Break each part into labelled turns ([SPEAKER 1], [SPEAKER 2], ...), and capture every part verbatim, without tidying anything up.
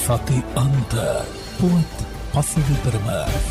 [SPEAKER 1] සති අන්ත පුවත් පසුවිතරම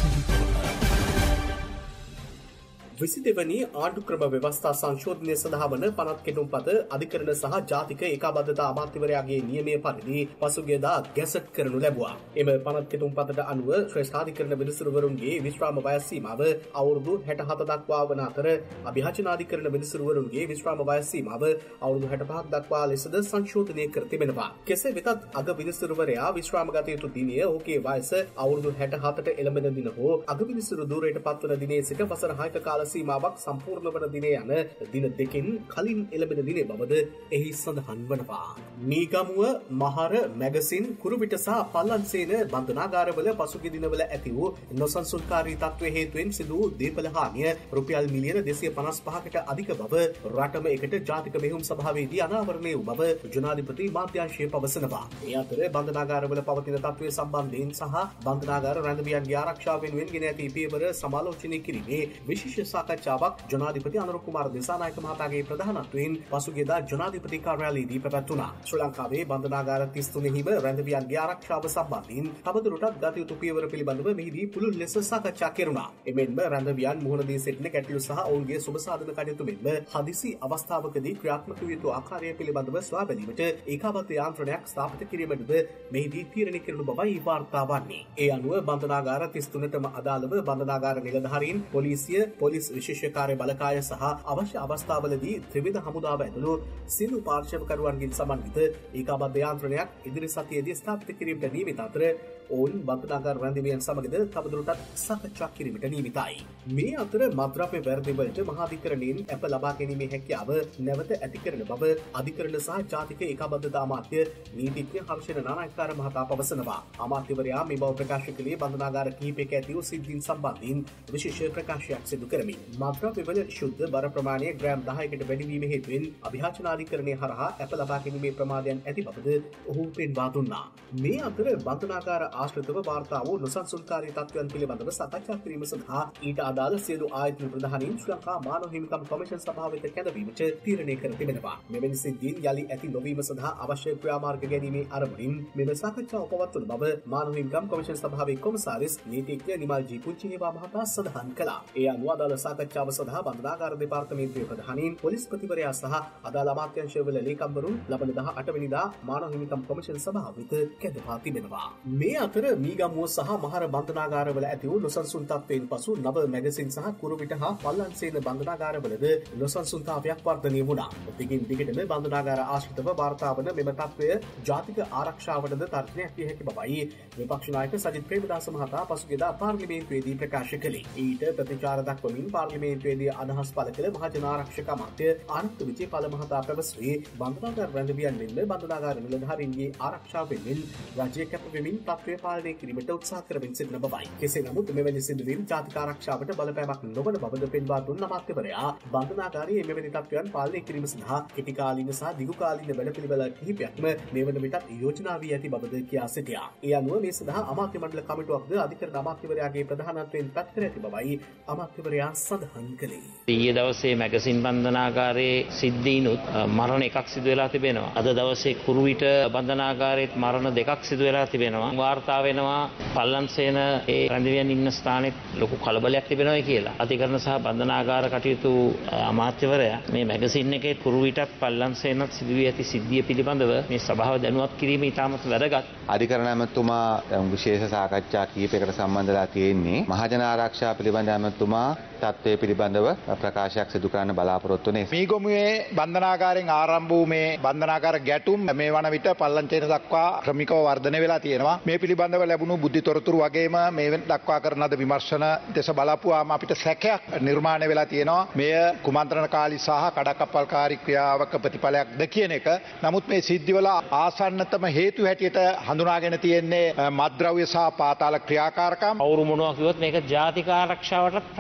[SPEAKER 2] විසි දෙවැනි ආණ්ඩු ක්‍රම ව්‍යවස්ථා සංශෝධනය සඳහා වන පනත් කෙටුම්පත අධිකරණ සහ ජාතික ඒකාබද්ධතා අමාත්‍යවරයාගේ නියමය පරිදි පසුගියදා ගැසට් කරනු ලැබුවා. එම පනත් කෙටුම්පතට අනුව ශ්‍රේෂ්ඨාධිකරණ විනිසුරුවරුන්ගේ විශ්‍රාම වයස් සීමාව අවුරුදු හැට හත දක්වා වන අතර අභියාචනාධිකරණ විනිසුරුවරුන්ගේ විශ්‍රාම වයස් සීමාව අවුරුදු හැට පහක් දක්වා ලෙසද සංශෝධනය කර තිබෙනවා. කෙසේ වෙතත් අග විනිසුරුවරයා විශ්‍රාම ගත යුතු දිනය ඔහුගේ වයස අවුරුදු හැට හතට එළඹෙන දින හෝ අග විනිසුරු ධූරයට පත්වන දිනේ සිට වසර හයක කාල සීමාවක් සම්පූර්ණ වන දිනේ යන දින දෙකෙන් කලින් එළඹෙන දිනේ බවද එහි සඳහන් වනවා. මීගමුව මහර මැගසින් කුරුවිට සහ පල්ලන්සේන බන්ධනාගාරවල පසුගිය දිනවල ඇති වූ නොසන්සුන්කාරී තත්ත්වයේ හේතුවෙන් සිදු වූ දීපල හානිය රුපියල් මිලියන දෙසිය පනස් පහකට අධික බව රටම එකට ජාතික මෙහෙයුම් සභාවේදී අනාවරණය වූ බව ජනාධිපති මාධ්‍යාංශය පවසනවා. ඒ අතර බන්ධනාගාරවල පවතින තත්ත්වය සම්බන්ධයෙන් සහ බන්ධනාගාර රැඳවියන්ගේ ආරක්ෂාව වෙනුවෙන් ගෙන ඇති පියවර සමාලෝචනය කිරීමේ විශේෂ සාකච්ඡාවක් ජනාධිපති අනුර කුමාර දිසානායක මහතාගේ ප්‍රධානත්වයෙන් පසුගියදා ජනාධිපති කාර්යාලයේදී පැවැත්වුණා. ශ්‍රී ලංකාවේ බන්ධනාගාර තිස් තුනෙහිම රැඳවියන්ගේ ආරක්ෂාව සම්බන්ධයෙන් තවදුරටත් ගත යුතු පියවර පිළිබඳව මෙහිදී පුළුල් ලෙස සාකච්ඡා කෙරුණා. එමෙන්ම රැඳවියන් මුහුණ දී සිටින ගැටලු සහ ඔවුන්ගේ සුබ සාධන කටයුතු මෙන්ම හදිසි අවස්ථාවකදී ක්‍රියාත්මක විය යුතු ආකාරය පිළිබඳව සොයා බැලීමට ඒකාබද්ධ යාන්ත්‍රණයක් ස්ථාපිත කිරීමටද මෙහිදී තීරණය කෙරෙනු බවයි වාර්තා වන්නේ. ඒ අනුව බන්ධනාගාර තිස් තුනටම අදාළව බන්ධනාගාර නිලධාරීන්, පොලිසිය, පොලිස් විශේෂ කාර්ය බලකාය සහ අවශ්‍ය අවස්ථාවලදී ත්‍රිවිධ හමුදාව ඇතුළු සියලු පාර්ශවකරුවන්ගෙන් සමන්විත ඒකාබද්ධ යාන්ත්‍රණයක් ඉදිරි සතියේදී ස්ථාපිත කිරීමට නියමිත අතර ඔවුන් බන්ධනාගාර රැඳවියන් සමගද තවදුරටත් සාකච්ඡා කිරීමට නියමිතයි. මේ අතර මත්ද්‍රව්‍ය වැරදිවලට මහාධිකරණයෙන් අප ලබා ගැනීමේ හැකියාව නැවත ඇති කරන බව අධිකරණ සහ ජාතික ඒකාබද්ධතා අමාත්‍ය නීතිඥ හර්ෂණ නානායක්කාර මහතා පවසනවා. අමාත්‍යවරයා මේ බව ප්‍රකාශ කළේ බන්ධනාගාර කිහිපයක ඇති වූ සිද්ධීන් සම්බන්ධයෙන් විශේෂ ප්‍රකාශයක් සිදු කරමින්. මත්ද්‍රව්‍යවල ශුද්ධ බර ප්‍රමාණය ග්‍රෑම් දහයකට වැඩිවීම හේතුවෙන් අභියාචනාධිකරණය හරහා අප ලබා ගැනීමේ ප්‍රමාදයන් ඇති බවද ඔහු පෙන්වා දුන්නා. මේ අතර බන්ධනාගාර ආශ්‍රිතව වාර්තා වූ නොසන්සුන්කාරී තත්ත්වයන් පිළිබඳව සාකච්ඡා කිරීම සඳහා ඊට අදාළ සියලු ආයතන ප්‍රධානීන් ශ්‍රී ලංකා මානව හිමිකම් කොමිෂන් සභාව වෙත කැඳවීමට තීරණය කර තිබෙනවා. මෙවැනි සිද්ධීන් යලි ඇති නොවීම සඳහා අවශ්‍ය ක්‍රියාමාර්ග ගැනීමේ අරමුණින් මෙම සාකච්ඡාව පවත්වන බව මානව හිමිකම් කොමිෂන් සභාවේ කොමසාරිස් නීතිඥ නිමල් ජී පුංචිහේවා මහතා සඳහන් කළා. ඒ අනුව අදාළ සාකච්ඡාව සඳහා බන්ධනාගාර දෙපාර්තමේන්තුවේ ප්‍රධානීන්, පොලිස්පතිවරයා සහ අදාළ අමාත්‍යාංශවල ලේකම්වරුන් ලබන දහ අට වෙනිදා මානව හිමිකම් කොමිෂන් සභාව වෙත කැඳවා තිබෙනවා. මේ අතර මීගමුව සහ මහර බන්ධනාගාරවල ඇති වූ නොසන්සුන් තත්ත්වයෙන් පසු නව මැගසින් සහ කුරුවිට හා පල්ලන්සේන බන්ධනාගාරවලද නොසන්සුන්තාවයක් වර්ධනය වුණා. දිගින් දිගටම බන්ධනාගාර ආශ්‍රිතව වාර්තා වන මෙම තත්ත්වය ජාතික ආරක්ෂාවටද තර්ජනයක් විය හැකි බවයි විපක්ෂ නායක සජිත් ප්‍රේමදාස මහතා පසුගියදා පාර්ලිමේන්තුවේදී ප්‍රකාශ කළේ. ඊට ප්‍රතිචාර දක්වමින් පාර්ලිමේන්තුවේදී අදහස් පළ කළ මහජන ආරක්ෂක අමාත්‍ය ආනන්ද විජේපාල මහතා පැවසුවේ බන්ධනාගාර රැඳවියන් මෙන්ම බන්ධනාගාර නිලධාරීන්ගේ ආරක්ෂාව වෙනුවෙන් රජය කැප වෙමින් තත්ත්වය පාලනය කිරීමට උත්සාහ කරමින් සිටින බවයි. කෙසේ නමුත් මෙවැනි සිදුවීම් ජාතික ආරක්ෂාවට බලපෑමක් නොවන බවද පෙන්වා දුන් අමාත්‍යවරයා බන්ධනාගාරයේ මෙවැනි තත්ත්වයන් පාලනය කිරීම සඳහා කෙටිකාලීන සහ දිගුකාලීන වැඩපිළිවෙළ කිහිපයක්ම මේ වන විටත් යෝජනා වී ඇති බවද කියා සිටියා. ඒ අනුව මේ සඳහා අමාත්‍ය මණ්ඩල කමිටුවක්ද අධිකරණ අමාත්‍යවරයාගේ ප්‍රධානත්වයෙන් පත් කර ඇති බවයි අමාත්‍යවරයා සඳහන් කළේ.
[SPEAKER 3] ඊයේ දවසේ මැගසින් බන්ධනාගාරයේ සිද්ධීනුත් මරණ එකක් සිදු වෙලා තිබෙනවා. අද දවසේ කුරුවිට බන්ධනාගාරයේත් මරණ දෙකක් සිදු වෙලා තිබෙනවා. වාර්තා වෙනවා පල්ලන්සේන ඒ රැඳවියන් ඉන්න ස්ථානෙත් ලොකු කලබලයක් තිබෙනවා කියලා. අධිකරණ සහ බන්ධනාගාර කටයුතු අමාත්‍යවරයා මේ මැගසින් එකේ කුරුවිටත් පල්ලන්සේනත් සිදු වී ඇති සිද්ධිය පිළිබඳව මේ සභාව දැනුවත් කිරීම ඉතාමත් වැදගත්.
[SPEAKER 4] අධිකරණ ඇමතුමා විශේෂ සාකච්ඡා කීපයකට සම්බන්ධලා තියෙන්නේ. මහජන ආරක්ෂා පිළිබඳ ඇමතුමා තත්ත්වය පිළිබඳව ප්‍රකාශයක් සිදු කරන්න බලාපොරොත්තු වෙන්නේ.
[SPEAKER 5] මීගමුවේ බන්ධනාගාරයෙන් ආරම්භ වූ මේ බන්ධනාගාර ගැටුම් මේ වන විට පල්ලන්චේන දක්වා ක්‍රමිකව වර්ධනය වෙලා තියෙනවා. මේ පිළිබඳව ලැබුණු බුද්ධි තොරතුරු වගේම මේ දක්වා කරන ලද විමර්ශන දෙස බලපුවාම අපිට සැකයක් නිර්මාණය වෙලා තියෙනවා. මෙය කුමන්ත්‍රණකාරී සහ කඩකප්පල්කාරී ක්‍රියාවක ප්‍රතිඵලයක්ද කියන එක. නමුත් මේ සිද්ධිවල ආසන්නතම හේතු හැටියට හඳුනාගෙන තියෙන්නේ මත්ද්‍රව්‍ය සහ පාතාල ක්‍රියාකාරකම්.
[SPEAKER 3] අවුරු මොනවා කිව්වොත් මේක ජාතික ආරක්ෂාවට ප්‍රශ්නයක්.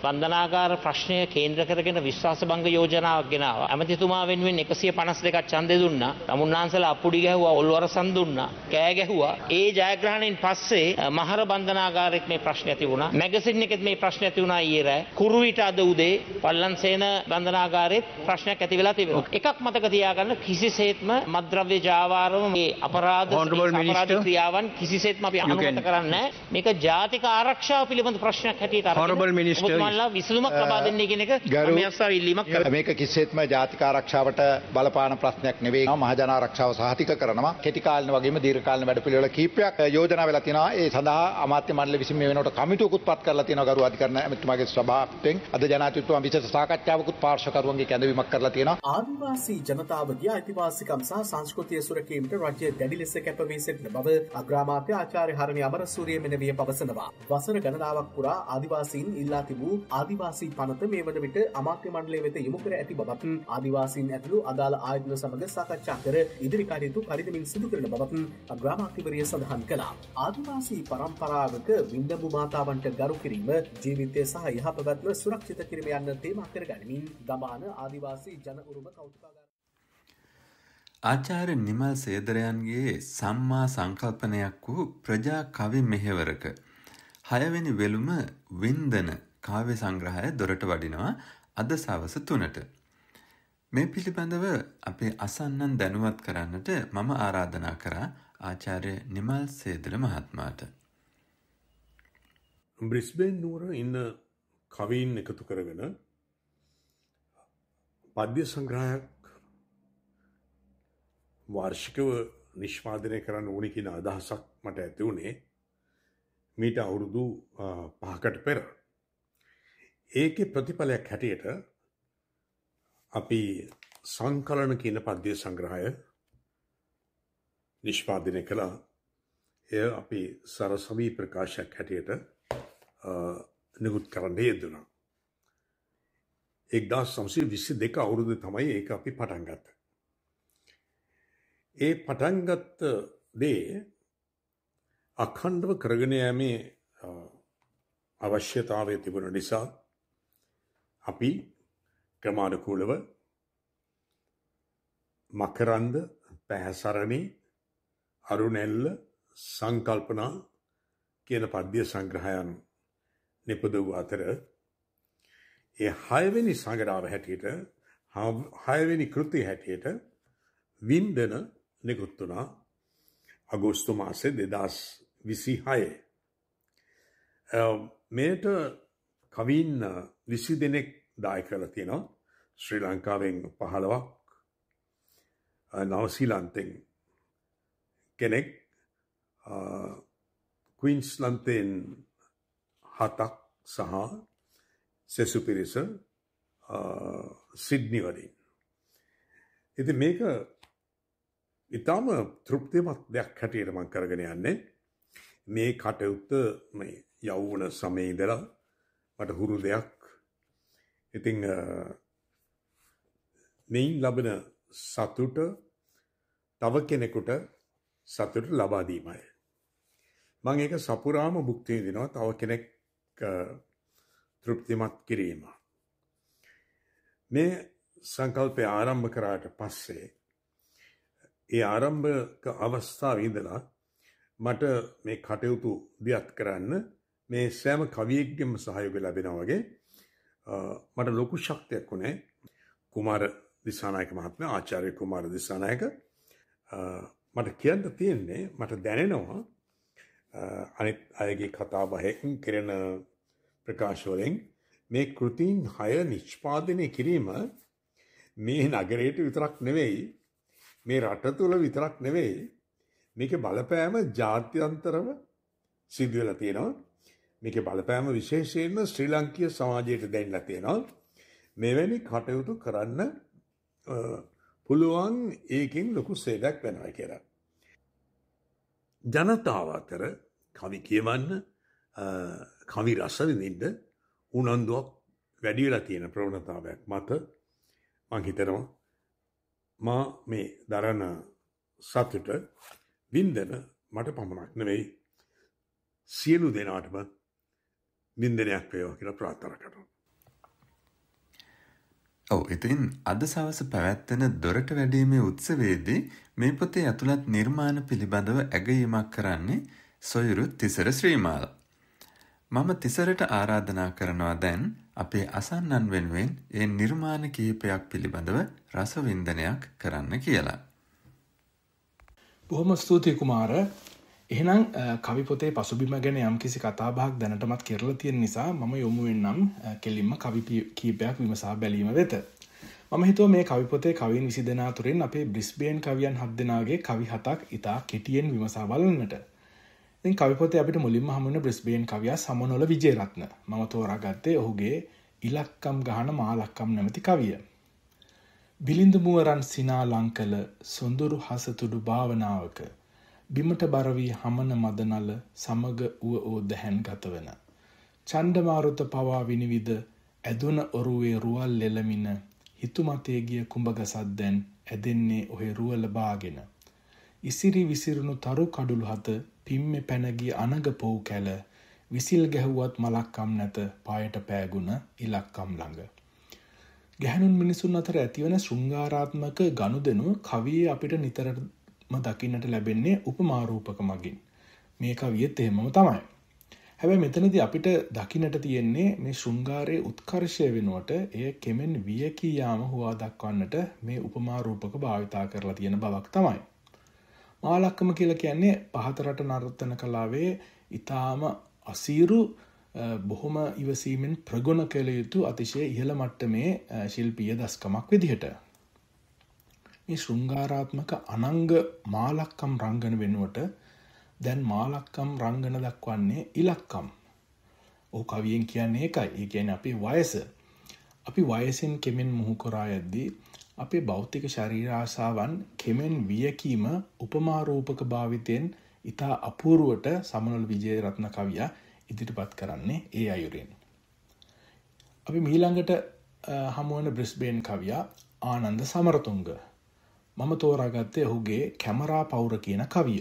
[SPEAKER 3] බන්ධනාගාර ප්‍රශ්නය කේන්ද්‍ර කරගෙන විශ්වාස භංග යෝජනාවක් ගෙනාවා. ඇමතිතුමා වෙනුවෙන් එකසිය පනස් දෙකක් ඡන්දෙ දුන්නා. තමුන්නාන්සලා අප්පුඩි ගැහුවා, ඔල්වරසන් දුන්නා, කෑ ගැහුවා. ඒ ජයග්‍රහණයෙන් පස්සේ මහර බන්ධනාගාරෙත් මේ ප්‍රශ්න ඇති වුණා. මැගසින් එකෙත් මේ ප්‍රශ්න ඇති වුණා ඊයේ රෑ. කුරුවිට අද උදේ පල්ලන්සේන බන්ධනාගාරෙත් ප්‍රශ්නයක් ඇති වෙලා තිබෙනවා. එකක් මතක තියාගන්න, කිසිසේත්ම මත්ද්‍රව්‍ය ජාවාරම මේ අපරාධ අපරාධ ක්‍රියාවන් කිසිසේත්ම අපි අනුමත කරන්නේ නැහැ. මේක ජාතික ආරක්ෂාව පිළිබඳ ප්‍රශ්නයක් හැටියට අරගෙන ඔබතුමාලා විසඳුමක් ලබා දෙන්නේ කියන එක මේ අවස්ථාවේ ඉල්ලීමක් කරනවා.
[SPEAKER 5] මේක කිසිසේත්ම ජාතික ආරක්ෂාවට බලපාන ප්‍රශ්නයක් නෙවෙයි. මහජන ආරක්ෂාව සහතික කරනවා. කෙටි කාලින වගේම දීර්ඝ කාලින වැඩපිළිවෙල කීපයක් යෝජනා වෙලා තියෙනවා. ඒ සඳහා අමාත්‍ය මණ්ඩල විසින් මේ වෙනකොට කමිටුවකුත් පත් කරලා තියෙනවා. ගරු අධිකරණ ඇමතිතුමාගේ සභාපතියෙන් අද ජනාධිපතිතුමා විශේෂ සාකච්ඡාවකුත් පාර්ශවකරුවන්ගේ කැඳවීමක් කරලා තියෙනවා.
[SPEAKER 2] ආදිවාසී ජනතාවගේ අයිතිවාසිකම් සහ සංස්කෘතිය සුරැකීමට රජය දැඩි ලෙස කැපවී සිටින බව අග්‍රාමාත්‍ය ආචාර්ය හරණි අමරසූරිය මෙනවිය පවසනවා. වසර ගණනාවක් පුරා ආදිවාසීන් ඉල්ලා තිබූ ආදිවාසී පනත මේ වන විට අමාත්‍ය මණ්ඩලය වෙත යොමු කර ඇති බවත් ආදිවාසීන් ඇතුළු අදාළ ආයතන සමග සාකච්ඡා කර ඉදිරි කටයුතු පරිදිමින් සිදු කරන බවත් අග්‍රාමාත්‍යවරිය සඳහන් කළා. ආදිවාසී පරම්පරාවක වින්දඹු මාතාවන්ට ගරු කිරීම, ජීවිතය සහ යහපැවැත්ම සුරක්ෂිත කිරීම යන්න තේමා කරගනිමින් දමාන ආදිවාසී ජන උරුම කෞතුකාගාර
[SPEAKER 6] ආචාර්ය නිමල් සේදරයන්ගේ සම්මා සංකල්පනයක් වූ ප්‍රජා කවි මෙහෙවරක හයවෙනි වෙළුම වින්දන කාව්‍ය සංග්‍රහය දොරට වඩිනවා අද සවස තුනට. මේ පිළිබඳව අපේ අසන්නන් දැනුවත් කරන්නට මම ආරාධනා කරා ආචාර්ය නිමල් සේදර මහත්මයාට.
[SPEAKER 7] බ්‍රිස්බේන් නුවර ඉන්න කවීන් එකතු කරගෙන පද්‍ය සංග්‍රහයක් වාර්ෂිකව නිෂ්පාදනය කරන්න ඕනි කියන අදහසක් මට ඇති වුණේ මීට අවුරුදු පහකට පෙර. ඒකේ ප්‍රතිඵලයක් හැටියට අපි සංකලන කියන පද්‍ය සංග්‍රහය නිෂ්පාදනය කළා. එය අපි සරසවි ප්‍රකාශයක් හැටියට නිකුත් කරන්න යෙදුණා. එක්දාස් නවසිය විසි දෙක අවුරුදු තමයි ඒක අපි පටන් ගත්තේ. ඒ පටන් ගත්ත දේ අඛණ්ඩව කරගෙන යෑමේ අවශ්‍යතාවය තිබුණ නිසා අපි ක්‍රමානුකූලව මකරන්ද, පැහැසරණි, අරුණැල්ල, සංකල්පනා කියන පද්‍ය සංග්‍රහයන් නිපදවූ අතර ඒ හයවෙනි සංග්‍රහව හැටියට හයවෙනි කෘතිය හැටියට වින්දන නිකුත් වුණා අගෝස්තු මාසේ දෙදහස් විසිහය. මේට කවීන් විසි දෙනෙක් දායක කරලා තියෙනවා. ශ්‍රී ලංකාවෙන් පහළොවක්, නවසීලන්තෙන් කෙනෙක්, ක්වීන්ස්ලන්තෙන් හතක් සහ සෙසු පිරිස සිඩ්නි වලින්. ඉතින් මේක ඉතාම තෘප්තිමත් දෙයක් හැටියට මම කරගෙන යන්නේ. මේ කටයුත්ත මේ යෞවන සමයේ ඉඳලා මට හුරු දෙයක්. ඉතින් මෙයින් ලබන සතුට තව කෙනෙකුට සතුට ලබා දීමයි. මම ඒක සපුරාම භුක්ති විඳිනවා. තව කෙනෙක් තෘප්තිමත් කිරීම. මේ සංකල්පය ආරම්භ කරාට පස්සේ ඒ ආරම්භක අවස්ථාවේ ඉඳලා මට මේ කටයුතු දියත් කරන්න මේ සෑම කවියෙක්ගෙම සහයෝගය ලැබෙනවා වගේ මට ලොකු ශක්තියක් වුණේ. කුමාර දිසානායක මහත්මයා, ආචාර්ය කුමාර දිසානායක මට කියන්න තියෙන්නේ, මට දැනෙනවා අනිත් අයගේ කතා බහෙන් කෙරෙන ප්‍රකාශ වලින් මේ කෘතීන් හය නිෂ්පාදනය කිරීම මේ නගරයට විතරක් නෙවෙයි, මේ රට තුළ විතරක් නෙවෙයි, මේකේ බලපෑම ජාත්‍යන්තරව සිදු වෙලා තියෙනවා. මේකේ බලපෑම විශේෂයෙන්ම ශ්‍රී ලංකීය සමාජයට දැනෙලා තියෙනවා. මෙවැනි කටයුතු කරන්න පුළුවන්, ඒකෙන් ලොකු සේවයක් වෙනවා කියලා. ජනතාව අතර කවි කියවන්න, කවි රස විඳින්න උනන්දුවක් වැඩි වෙලා තියෙන ප්‍රවණතාවයක් මත මං හිතනවා මා මේ දරන සතුට වින්දන මට පමණක් නෙවෙයි සියලු දෙනාටම වින්දනයක් වේවා කියලා ප්‍රාර්ථනා කරනවා.
[SPEAKER 6] ඔව් ඉතින් අද සවස පැවැත්වෙන දොරට වැඩීමේ උත්සවයේදී මේ පොතේ ඇතුළත් නිර්මාණ පිළිබඳව ඇගයීමක් කරන්නේ සොයුරු තිසර ශ්‍රීමාල. මම තිසරට ආරාධනා කරනවා දැන් අපේ අසන්නන් වෙනුවෙන් ඒ නිර්මාණ කිහිපයක් පිළිබඳව රසවින්දනයක් කරන්න කියලා.
[SPEAKER 8] බොහොම ස්තුතියි කුමාර. එහෙනම් කවි පොතේ පසුබිම ගැන යම්කිසි කතාබහක් දැනටමත් කරලා තියෙන නිසා මම යොමු වෙන්නම් කෙලින්ම කවි කීපයක් විමසා බැලීම වෙත. මම හිතුවා මේ කවි පොතේ කවීන් විසි දෙනා තුරින් අපේ බ්‍රිස්බේන් කවියන් හත් දෙනාගේ කවි හතක් ඉතා කෙටියෙන් විමසා බලන්නට. ඉතින් කවි පොතේ අපිට මුලින්ම හමු වෙන බ්‍රිස්බේන් කවියා සමනොල විජේරත්න. මම තෝරාගත්තේ ඔහුගේ ඉලක්කම් ගහන මාලක්කම් නැමැති කවිය. බිලිඳු මුවරන් සිනා ලංකල සොඳුරු හසතුඩු භාවනාවක බිමට බරවී හමන මදනල සමග උව ඕ දැහැන් ගතවන. චණ්ඩමාරුත පවා විනිවිද ඇදුන ඔරුවේ රුවල් ලෙලමින හිතුමතේ ගිය කුඹගසත් දැන් ඇදෙන්නේ ඔහේ රුවල බාගෙන. ඉසිරි විසිරුණු තරු කඩුළු හත පිම්මෙ පැනගිය අනග පොව් කැල විසිල් ගැහුවත් මලක්කම් නැත පායට පෑගුණ ඉලක්කම් ළඟ. ගැහැණුන් මිනිසුන් අතර ඇතිවන ශෘංගාරාත්මක ගනුදෙනු කවියේ අපිට නිතරම දකින්නට ලැබෙන්නේ උපමා රූපක මගින්. මේ කවියෙත් එහෙමම තමයි. හැබැයි මෙතනදී අපිට දකින්නට තියෙන්නේ මේ ශෘංගාරයේ උත්කර්ෂය වෙනුවට එය කෙමෙන් වියකී යාම හුවා දක්වන්නට මේ උපමා රූපක භාවිතා කරලා තියෙන බවක් තමයි. මාලක්කම කියලා කියන්නේ පහත රට නර්තන කලාවේ ඊටාම අසීරු බොහොම ඉවසීමෙන් ප්‍රගුණ කළ යුතු අතිශය ඉහළ මට්ටමේ ශිල්පීය දස්කමක් විදිහට. මේ ශෘංගාරාත්මක අනංග මාලක්කම් රංගන වෙනුවට දැන් මාලක්කම් රංගන දක්වන්නේ ඉලක්කම්. ඔහු කවියෙන් කියන්නේ ඒකයි. ඒ කියන්නේ අපේ වයස. අපි වයසෙන් කෙමෙන් මුහු කරා යද්දී අපේ භෞතික ශරීර ආශාවන් කෙමෙන් වියකීම උපමා රූපක භාවිතයෙන් ඉතා අපූර්වට සමනොල විජේරත්න කවියා ඉදිරිපත් කරන්නේ ඒ අයුරින්. අපි මීළඟට හමුවන බ්‍රිස්බේන් කවියා ආනන්ද සමරතුංග. මම තෝරාගත්තේ ඔහුගේ කැමරා පවුර කියන කවිය.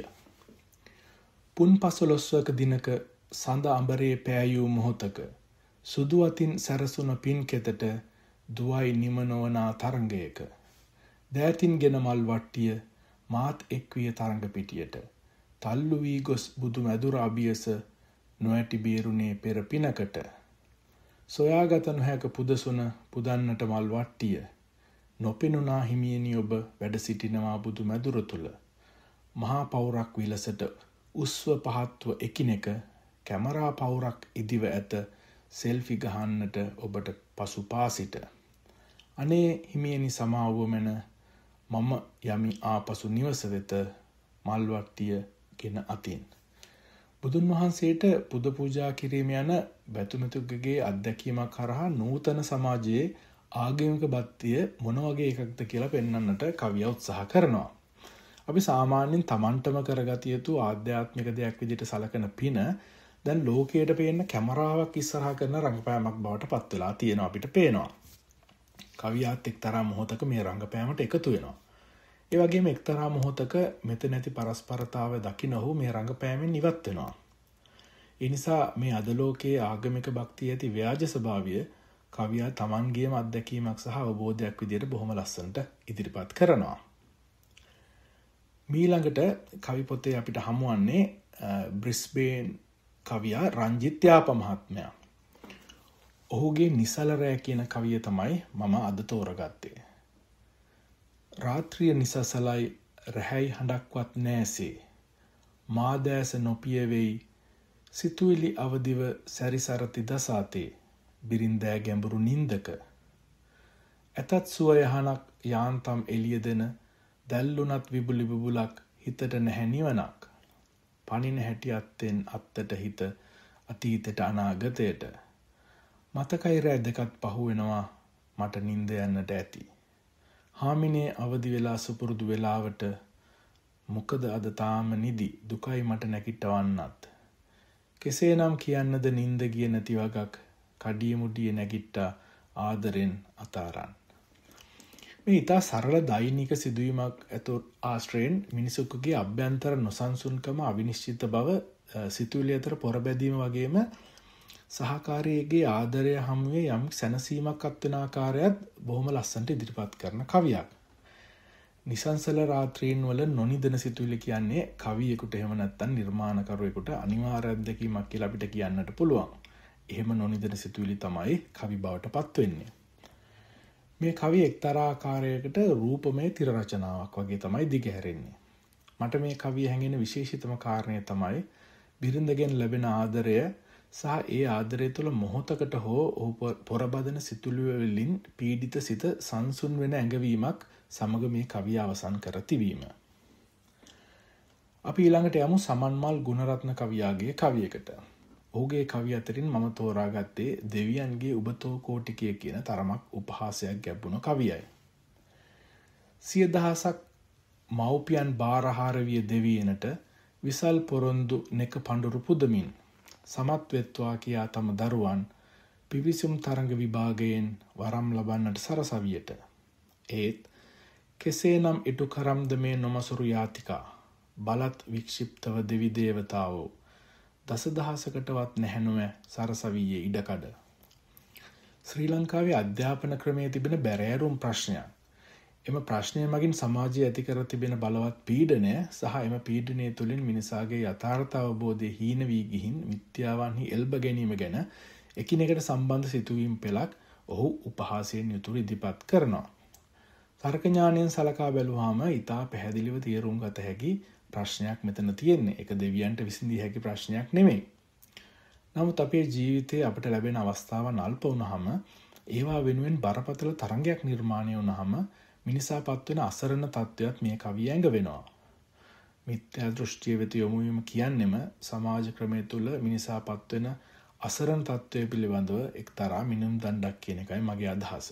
[SPEAKER 8] පුන් පසළොස්වක දිනක සඳ අඹරේ පෑයූ මොහොතක සුදු අතින් සැරසුන පින් කෙතට දුවයි නිම නොවනා තරංගයක දෑතින් ගෙන මල් වට්ටිය මාත් එක්විය තරංග පිටියට තල්ලු වී ගොස් බුදු මැදුර අභියස නොඇටි බේරුණේ පෙර පිනකට සොයාගත නොහැක පුදසුන පුදන්නට මල් වට්ටිය නොපෙනුනා හිමියනි ඔබ වැඩ සිටිනවා බුදු මැදුර තුල මහා පවුරක් විලසට උස්ව පහත්ව එකිනෙක කැමරා පවුරක් ඉදිව ඇත සෙල්ෆි ගහන්නට ඔබට පසු පාසිට අනේ හිමියනි සමාවුව මෙන මම යමි ආපසු නිවස වෙත මල් වට්ටිය ගෙන අතින්. බුදුන් වහන්සේට පුද පූජා කිරීම යන බැතුමතුගගේ අත්දැකීමක් කරහා නූතන සමාජයේ ආගමික බත්තිය මොන වගේ එකක්ද කියලා පෙන්වන්නට කවියා උත්සාහ කරනවා. අපි සාමාන්‍යයෙන් Tamanටම කරගatiya යුතු ආධ්‍යාත්මික දෙයක් විදිහට සලකන පින දැන් ලෝකයට පේන කැමරාවක් ඉස්සරහා කරන රංගපෑමක් බවට පත් වෙලා තියෙනවා අපිට පේනවා. කවියාත් එක්තරා මොහොතක මේ රංගපෑමට එකතු වෙනවා. ඒ වගේම එක්තරා මොහොතක මෙතන නැති පරස්පරතාවය දකින්නහු මේ රංගපෑමෙන් ඉවත් වෙනවා. ඒ නිසා මේ අද ලෝකයේ ආගමික භක්තිය ඇති ව්‍යාජ ස්වභාවය කවියා Tamanගේම අත්දැකීමක් සහ අවබෝධයක් විදිහට බොහොම ලස්සනට ඉදිරිපත් කරනවා. මීළඟට කවි පොතේ අපිට හමුවන්නේ බ්‍රිස්බේන් කවියා රංජිත් යාප මහත්මයා. ඔහුගේ නිසල රෑ කියන කවිය තමයි මම අද තෝරගත්තේ. රාත්‍රිය නිසසලයි රැහැයි හඬක්වත් නෑසේ මා දැස නොපිය වෙයි සිතුවිලි අවදිව සැරිසරති දසාතේ බිරින්දෑ ගැඹුරු නින්දක ඇතත් සුව යහනක් යාන්තම් එළිය දෙන දැල්ලුනත් විබුලි විබුලක් හිතට නැහැ නිවනක් පණින හැටි අත්තෙන් අත්තට හිත අතීතයට අනාගතයට මතකයි රෑ දෙකත් පහු වෙනවා මට නිින්ද යන්නට ඇති හාමිනේ අවදි වෙලා සුපුරුදු වෙලාවට මොකද අද තාම නිදි දුකයි මට නැගිටවන්නත් කෙසේනම් කියන්නද නිින්ද ගිය නැති වගක් කඩිය මුඩිය නැගිට්ටා ආදරෙන් අතාරන්. මේ ඉතා සරල දෛනික සිදුවීමක් ඇතුළත් ආශ්‍රයෙන් මිනිසෙකුගේ අභ්‍යන්තර නොසන්සුන්කම අවිනිශ්චිත බව සිතුවිලි අතර පොරබැදීම වගේම සහකාරියගේ ආදරය හමුවේ යම් සැනසීමක් අත්වෙන ආකාරයත් බොහොම ලස්සනට ඉදිරිපත් කරන කවියක්. නිසංසල රාත්‍රීන් වල නොනිදන සිතුවිලි කියන්නේ කවියෙකුට එහෙම නැත්නම් නිර්මාණකරුවෙකුට අනිවාර්ය අත්දැකීමක් කියලා අපිට කියන්නට පුළුවන්. එහෙම නොනිදන සිතුවිලි තමයි කවි බවට පත් වෙන්නේ. මේ කවිය එක්තරා ආකාරයකට රූපමය තිර රචනාවක් වගේ තමයි දිගහැරෙන්නේ. මට මේ කවිය හැඟෙන විශේෂිතම කාරණය තමයි බිරිඳගෙන් ලැබෙන ආදරය සහ ඒ ආදරය තුළ මොහොතකට හෝ ඔහු පොරබදන සිතුවිලි වලින් පීඩිත සිත සංසුන් වෙන ඇඟවීමක් සමග මේ කවිය අවසන් කර තිබීම. අපි ඊළඟට යමු සමන්මල් ගුණරත්න කවියාගේ කවියකට. ඔහුගේ කවිය අතරින් මම තෝරාගත්තේ දෙවියන්ගේ උබතෝ කෝටිකය කියන තරමක් උපහාසයක් ගැබ්බුණු කවියයි. සිය දහසක් මව්පියන් බාරහාර විය දෙවියනට විසල් පොරොන්දු නෙක පඬුරු පුදමින් සමත් වෙත්වා කියා තම දරුවන් පිවිසුම් තරඟ විභාගයෙන් වරම් ලබන්නට සරසවියට. ඒත් කෙසේනම් ඉටු කරම්ද මේ නොමසුරු යාතිකා බලත් වික්ෂිප්තව දෙවි දේවතාවෝ දසදහසකටවත් නැහැනුව සරසවියේ ඉඩකඩ. ශ්‍රී ලංකාවේ අධ්‍යාපන ක්‍රමයේ තිබෙන බැරෑරුම් ප්‍රශ්නයක්. එම ප්‍රශ්නය මගින් සමාජයේ ඇති කර තිබෙන බලවත් පීඩනය සහ එම පීඩනය තුළින් මිනිසාගේ යථාර්ථ අවබෝධය හීන වී ගිහින් මිත්‍යාවන්හි එල්බ ගැනීම ගැන එකිනෙකට සම්බන්ධ සිතුවීම් පෙළක් ඔහු උපහාසයෙන් යුතුව ඉදිරිපත් කරනවා. තර්ක ඥානයෙන් සලකා බැලුවාම ඉතා පැහැදිලිව තේරුම් ගත හැකි ප්‍රශ්නයක් මෙතන තියෙන්නේ. ඒක දෙවියන්ට විසඳිය හැකි ප්‍රශ්නයක් නෙමෙයි. නමුත් අපේ ජීවිතයේ අපට ලැබෙන අවස්ථාවන් අල්ප වුණාම ඒවා වෙනුවෙන් බරපතල තරංගයක් නිර්මාණය වුණාම මිනිසා පත්වෙන අසරණ තත්ත්වයක් මේ කවිය ඇඟ වෙනවා. මිත්‍යා දෘෂ්ටිය වෙත යොමු වීම කියන්නෙම සමාජ ක්‍රමය තුළ මිනිසා පත්වෙන අසරණ තත්ත්වය පිළිබඳව එක්තරා මිනුම් දණ්ඩක් කියන එකයි මගේ අදහස.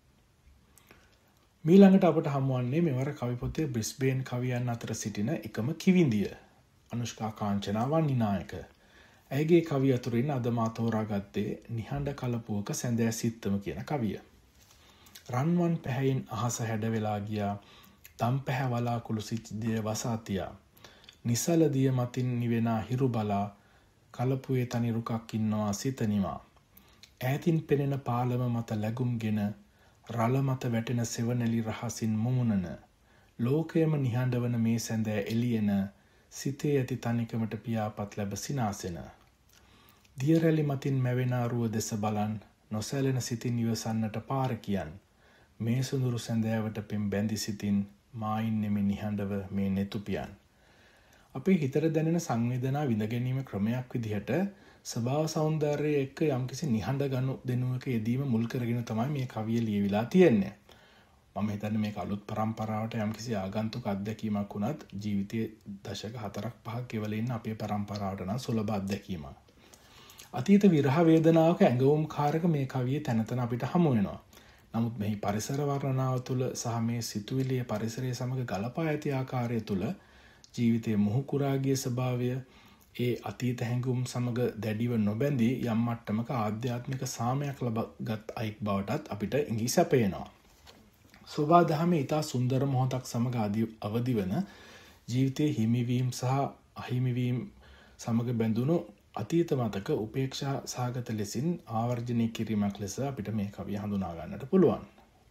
[SPEAKER 8] මීළඟට අපට හමුවන්නේ මෙවර කවි පොතේ බ්‍රිස්බේන් කවියන් අතර සිටින එකම කිවිඳිය අනුෂ්කා කාංචනා වන්නිනායක. ඇයගේ කවිය අතුරින් අද මා තෝරාගත්තේ නිහඬ කලපුවක සැඳෑ සිත්තම කියන කවිය. රන්වන් පැහැයින් අහස හැඩ වෙලා ගියා තම් පැහැ වලාකුළු සිච්දිය වසාතියා නිසල දිය මතින් නිවෙනා හිරු බලා කලපුවේ තනි රුකක් ඉන්නවා සිතනිවා ඈතින් පෙනෙන පාලම මත ලැබුම්ගෙන රළ මත වැටෙන සෙවණැලි රහසින් මුමුණන ලෝකයම නිහඬවන මේ සැඳෑ එළියන සිතේ ඇති තනිකමට පියාපත් ලැබ සිනාසෙන දියරැලි මතින් මැවෙන අරුව දෙස බලන් නොසැලෙන සිතින් ඉවසන්නට පාර කියන් මේ සුඳුරු සැඳෑවට පෙම් බැඳි සිතින් මායින්නෙමි නිහඬව මේ නෙතුපියන්. අපේ හිතට දැනෙන සංවේදනා විඳ ගැනීම ක්‍රමයක් විදිහට ස්වභාව සෞන්දර්යය එක්ක යම්කිසි නිහඬ ගනු දෙනුවක යෙදීම මුල් කරගෙන තමයි මේ කවිය ලියවිලා තියෙන්නේ. මම හිතන්නේ මේක අලුත් පරම්පරාවට යම්කිසි ආගන්තුක අත්දැකීමක් වුණත් ජීවිතයේ දශක හතරක් පහක් ගෙවලා ඉන්න අපේ පරම්පරාවට නම් සුලභ අත්දැකීමක්. අතීත විරහ වේදනාවක ඇඟවුම් කාරක මේ කවියේ තැන තැන අපිට හමු වෙනවා. නමුත් මෙහි පරිසර වර්ණනාව තුළ සහ මේ සිතුවිලියේ පරිසරයේ සමග ගලපා ඇති ආකාරය තුළ ජීවිතයේ මුහුකුරා ගිය ස්වභාවය ඒ අතීත හැඟුම් සමග දැඩිව නොබැඳී යම් මට්ටමක ආධ්‍යාත්මික සාමයක් ලබාගත් අයෙක් බවටත් අපිට ඉඟි සැපයනවා. සෝබා දහමේ ඉතා සුන්දර මොහොතක් සමග අවදි වන ජීවිතයේ හිමිවීම සහ අහිමිවීම සමග බැඳුණු අතීත මතක උපේක්ෂා සහගත ලෙසින් ආවර්ජනය කිරීමක් ලෙස අපිට මේ කවිය හඳුනා ගන්නට පුළුවන්.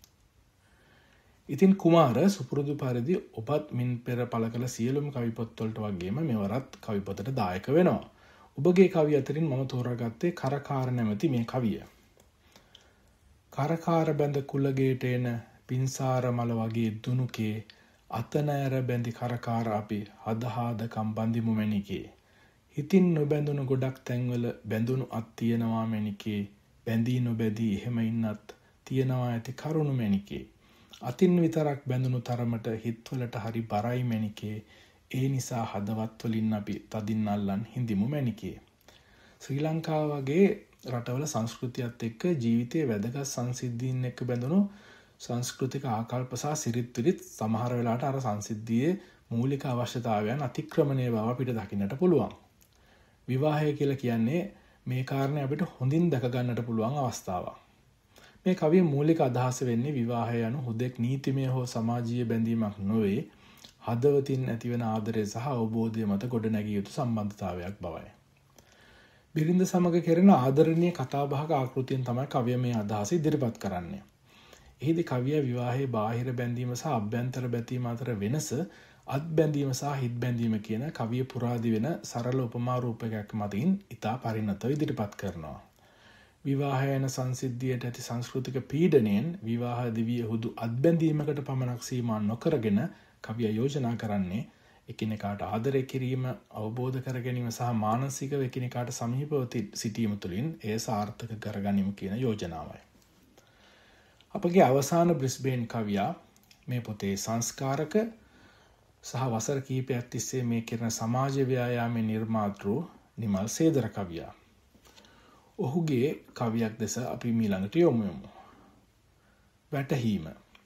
[SPEAKER 8] ඉතින් කුමාර සුපුරුදු පරිදි ඔබත් මින් පෙර පළ කළ සියලුම කවි පොත්වලට වගේම මෙවරත් කවි පොතට දායක වෙනවා. ඔබගේ කවි අතරින් මම තෝරාගත්තේ කරකාර නැමැති මේ කවිය. කරකාර බැඳ කුලගේට එන පින්සාර මල වගේ දුනුකේ අතනෑර බැඳි කරකාර අපි හදහාදකම් බඳිමු මැණිකේ. හිතින් නොබැඳුණු ගොඩක් තැන්වල බැඳුණු අත් තියෙනවා මැණිකේ. බැඳී නොබැදී එහෙම ඉන්නත් තියෙනවා ඇති කරුණු මැණිකේ. අතින් විතරක් බැඳුණු තරමට හිත්වලට හරි බරයි මැණිකේ. ඒ නිසා හදවත් වලින් අපි තදින් අල්ලන් හිඳිමු මැණිකේ. ශ්‍රී ලංකාව වගේ රටවල සංස්කෘතියත් එක්ක ජීවිතයේ වැදගත් සංසිද්ධීන් එක්ක බැඳුණු සංස්කෘතික ආකල්ප සහ සිරිත් විරිත් සමහර වෙලාවට අර සංසිද්ධියේ මූලික අවශ්‍යතාවයන් අතික්‍රමණය බව අපිට දකින්නට පුළුවන්. විවාහය කියලා කියන්නේ මේ කාරණේ අපිට හොඳින් දැක ගන්නට පුළුවන් අවස්ථාවක්. මේ කවියේ මූලික අදහස වෙන්නේ විවාහය යනු හුදෙක් නීතිමය හෝ සමාජීය බැඳීමක් නොවේ, හදවතින් ඇතිවන ආදරය සහ අවබෝධය මත ගොඩනැගිය යුතු සම්බන්ධතාවයක් බවයි. බිරිඳ සමග කෙරෙන ආදරණීය කතාබහක ආකෘතියෙන් තමයි කවිය මේ අදහස ඉදිරිපත් කරන්නේ. එහිදී කවිය විවාහයේ බාහිර බැඳීම සහ අභ්‍යන්තර බැඳීම අතර වෙනස අත් බැඳීම සහ හිත් බැඳීම කියන කවිය පුරාදි වෙන සරල උපමා රූපකයක් මතින් ඉතා පරිණතව ඉදිරිපත් කරනවා. විවාහය යන සංසිද්ධියට ඇති සංස්කෘතික පීඩනයෙන් විවාහ දිවිය හුදු අත්බැඳීමකට පමණක් සීමා නොකරගෙන කවිය යෝජනා කරන්නේ එකිනෙකාට ආදරය කිරීම, අවබෝධ කර ගැනීම සහ මානසිකව එකිනෙකාට සමීපව සිටීම තුළින් එය සාර්ථක කරගනිමු කියන යෝජනාවයි. අපගේ අවසාන බ්‍රිස්බේන් කවියා මේ පොතේ සංස්කාරක සහ වසර කිහිපයක් තිස්සේ මේ කරන සමාජ ව්‍යායාමයේ නිර්මාතෘ නිමල් සේදර කවියා. ඔහුගේ කවියක් දෙස අපි මීළඟට යොමු යමු. වැටහීම.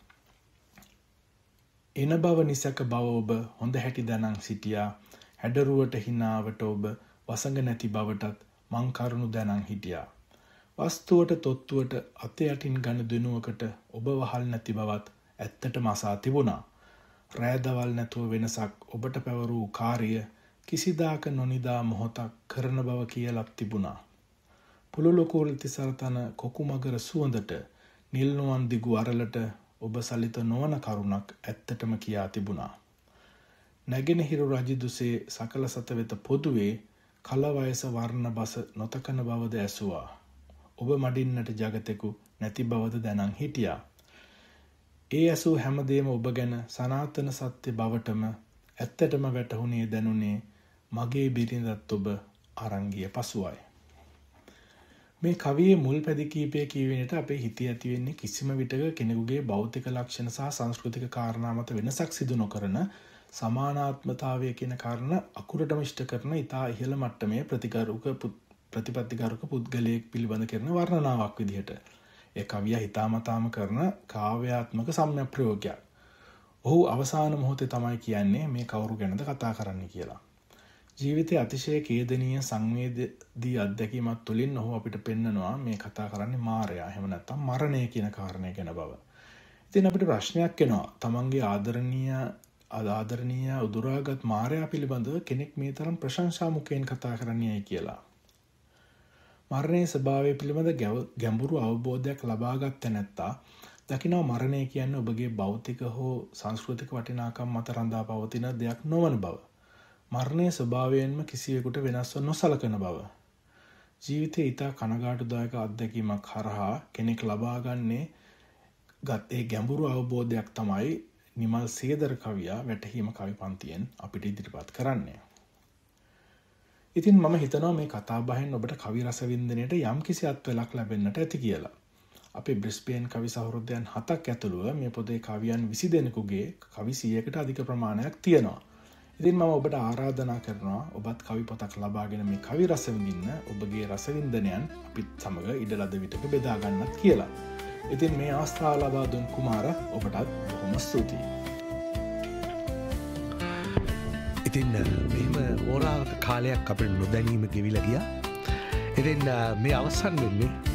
[SPEAKER 8] එන බව නිසක බව ඔබ හොඳ හැටි දැනන් සිටියා. හැඩරුවට හිනාවට ඔබ වසඟ නැති බවටත් මං කරුණු දැනන් හිටියා. වස්තුවට තොත්තුවට අත යටින් ගන දෙනුවකට ඔබ වහල් නැති බවත් ඇත්තටම අසා තිබුණා. රෑදවල් නැතුව වෙනසක් ඔබට පැවරූ කාර්ය කිසිදාක නොනිදා මොහොතක් කරන බව කියලත් තිබුණා. පුලුළු කෝලිති සරතන කොකුමගර සුවඳට නිල්නුවන් දිගු අරලට ඔබ සලිත නොවන කරුණක් ඇත්තටම කියා තිබුණා. නැගෙනහිරු රජිදුසේ සකල සත වෙත පොදුවේ කලවයස වර්ණ බස නොතකන බවද ඇසුවා. ඔබ මඩින්නට ජගතෙකු නැති බවද දැනන් හිටියා. ඒ ඇසූ හැමදේම ඔබ ගැන සනාතන සත්‍ය බවටම ඇත්තටම වැටහුණේ දැනුනේ මගේ බිරිඳත් ඔබ අරංගිය පසුවයි. මේ කවියේ මුල් පැති කීපය කියවෙනට අපේ හිතේ ඇති වෙන්නේ කිසිම විටක කෙනෙකුගේ භෞතික ලක්ෂණ සහ සංස්කෘතික කාරණා මත වෙනසක් සිදු නොකරන සමානාත්මතාවය කියන කාරණා අකුරටම ඉෂ්ට කරන ඉතා ඉහළ මට්ටමේ ප්‍රතිකාරක ප්‍රතිපත්තිකාරක පුද්ගලයෙක් පිළිබඳ කරන වර්ණනාවක් විදිහට ඒ කවියා හිතාමතාම කරන කාව්‍යාත්මක සම්‍යක් ප්‍රයෝගයක්. ඔහු අවසාන මොහොතේ තමයි කියන්නේ මේ කවුරු ගැනද කතා කරන්න කියලා. ජීවිතයේ අතිශය ඛේදනීය සංවේදී අත්දැකීමක් තුළින් ඔහු අපිට පෙන්නනවා මේ කතා කරන්නේ මායя එහෙම නැත්නම් මරණය කියන කාරණය ගැන බව. ඉතින් අපිට ප්‍රශ්නයක් එනවා. තමන්ගේ ආදරණීය ආදරණීය උදුරාගත් මායя පිළිබඳව කෙනෙක් මේ තරම් ප්‍රශංසා මුඛයෙන් කතා කරන්නේයි කියලා. මරණයේ ස්වභාවය පිළිබඳ ගැඹුරු අවබෝධයක් ලබාගත්තේ නැත්තා දකිනවා මරණය කියන්නේ ඔබගේ භෞතික හෝ සංස්කෘතික වටිනාකම් මත රඳා පවතින දෙයක් නොවන බව. මරණයේ ස්වභාවයෙන්ම කිසිවෙකුට වෙනස්ව නොසලකන බව. ජීවිතයේ ඉතා කනගාටුදායක අත්දැකීමක් හරහා කෙනෙක් ලබාගන්නේ ගත් ඒ ගැඹුරු අවබෝධයක් තමයි නිමල් සේදර කවියා වැටහීම කවි පන්තියෙන් අපිට ඉදිරිපත් කරන්නේ. ඉතින් මම හිතනවා මේ කතාබහෙන් ඔබට කවි රසවින්දනයට යම් කිසි අත්වලක් ලැබෙන්නට ඇති කියලා. අපේ බ්‍රිස්බේන් කවි සහෘදයන් හතක් ඇතුළුව මේ පොතේ කවියන් විසි දෙනෙකුගේ කවි සියයකට අධික ප්‍රමාණයක් තියෙනවා. ඉතින් මම ඔබට ආරාධනා කරනවා ඔබත් කවි පොතක් ලබාගෙන මේ කවි රස විඳින්න ඔබගේ රසවින්දනයන් අපිත් සමග ඉඩ ලද විටක බෙදා ගන්නත් කියලා. ඉතින් මේ අවස්ථාව ලබා දුන් කුමාර ඔබටත් බොහොම ස්තුතියි.
[SPEAKER 9] ඉතින් මෙහෙම ඕරාවක කාලයක් අපිට නොදැනීම ගෙවිලා ගියා. ඉතින් මේ අවසන් වෙන්නේ